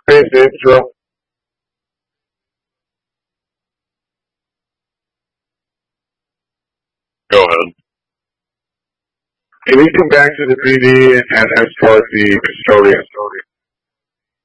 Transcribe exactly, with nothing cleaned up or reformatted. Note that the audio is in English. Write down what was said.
Hey, Dave, Joe. Go ahead. Can we come back to the P D and, and start the custodian?